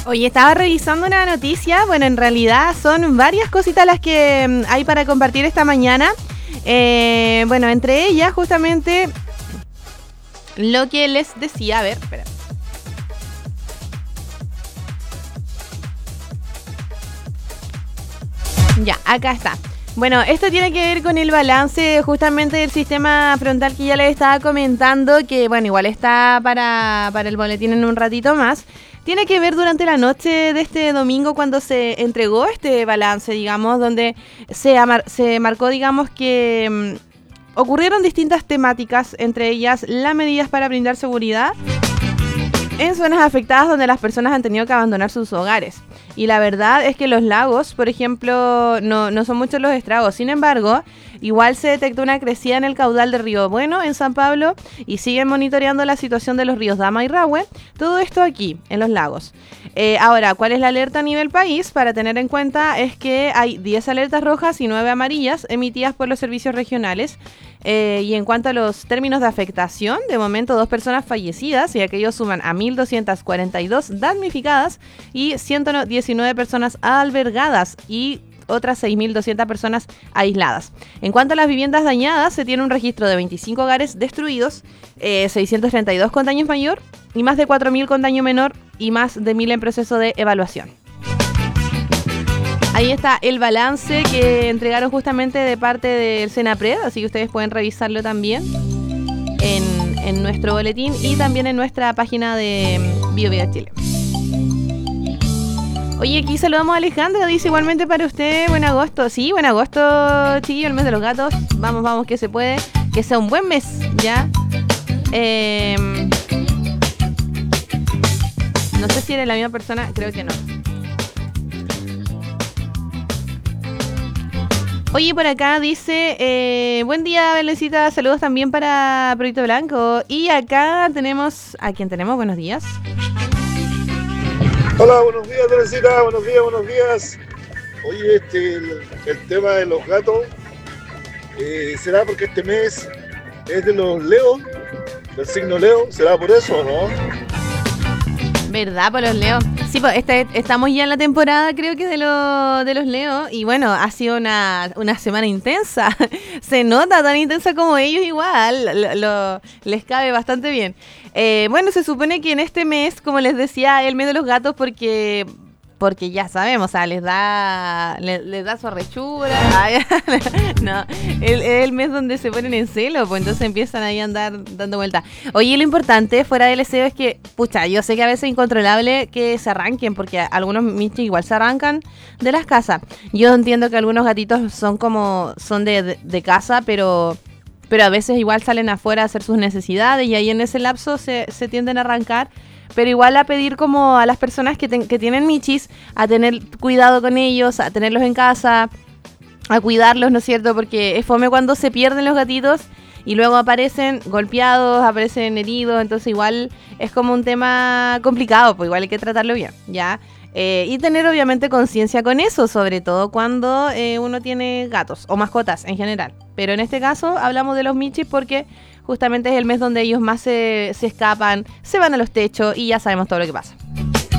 Oye, estaba revisando una noticia. Bueno, en realidad son varias cositas las que hay para compartir esta mañana. Bueno, entre ellas justamente lo que les decía. A ver, espera. Ya, acá está. Bueno, esto tiene que ver con el balance justamente del sistema frontal que ya les estaba comentando, que bueno, igual está para el boletín en un ratito más. Tiene que ver durante la noche de este domingo cuando se entregó este balance, digamos, donde se marcó, digamos, que ocurrieron distintas temáticas, entre ellas las medidas para brindar seguridad en zonas afectadas donde las personas han tenido que abandonar sus hogares. Y la verdad es que los lagos, por ejemplo, no son muchos los estragos. Sin embargo, igual se detectó una crecida en el caudal del río Bueno, en San Pablo, y siguen monitoreando la situación de los ríos Dama y Rahue. Todo esto aquí, en los lagos. Ahora, ¿cuál es la alerta a nivel país? Para tener en cuenta es que hay 10 alertas rojas y 9 amarillas emitidas por los servicios regionales. Y en cuanto a los términos de afectación, de momento 2 personas fallecidas, y aquellos suman a 1.242 damnificadas y 119 personas albergadas y otras 6.200 personas aisladas. En cuanto a las viviendas dañadas, se tiene un registro de 25 hogares destruidos, 632 con daño mayor y más de 4.000 con daño menor y más de 1.000 en proceso de evaluación. Ahí está el balance que entregaron justamente de parte del Senapred, así que ustedes pueden revisarlo también en nuestro boletín y también en nuestra página de BioVida Chile. Oye, aquí saludamos a Alejandra, dice igualmente para usted, buen agosto. Sí, buen agosto, chiquillo, el mes de los gatos. Vamos, que se puede. Que sea un buen mes, ¿ya? No sé si eres la misma persona, creo que no. Oye, por acá dice, buen día, Belecita, saludos también para Proyecto Blanco. Y acá tenemos, ¿a quién tenemos? Buenos días. Hola, buenos días, Teresita, buenos días. Oye, el tema de los gatos, ¿será porque este mes es de los Leo, del signo Leo? ¿Será por eso o no? ¿Verdad, por los Leo? Sí, pues estamos ya en la temporada, creo que de los Leo. Y bueno, ha sido una semana intensa. Se nota tan intensa como ellos igual. Les cabe bastante bien. Bueno, se supone que en este mes, como les decía, el mes de los gatos porque ya sabemos, o sea, les da su arrechura. No, el mes donde se ponen en celo, pues entonces empiezan ahí a andar dando vueltas. Oye, lo importante fuera del deseo es que, pucha, yo sé que a veces es incontrolable que se arranquen, porque algunos michis igual se arrancan de las casas. Yo entiendo que algunos gatitos son de casa, pero a veces igual salen afuera a hacer sus necesidades y ahí en ese lapso se tienden a arrancar. Pero igual a pedir como a las personas que tienen michis a tener cuidado con ellos, a tenerlos en casa, a cuidarlos, ¿no es cierto? Porque es fome cuando se pierden los gatitos y luego aparecen golpeados, aparecen heridos, entonces igual es como un tema complicado, pues igual hay que tratarlo bien, ¿ya? Y tener obviamente conciencia con eso, sobre todo cuando uno tiene gatos o mascotas en general. Pero en este caso hablamos de los michis porque justamente es el mes donde ellos más se escapan, se van a los techos y ya sabemos todo lo que pasa.